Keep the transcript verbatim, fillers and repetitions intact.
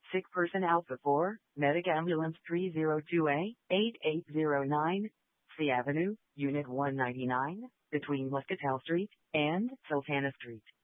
Sick person Alpha four, Medic Ambulance three zero two A, eight eight zero nine, C Avenue, Unit one ninety-nine, between Muscatel Street and Sultana Street.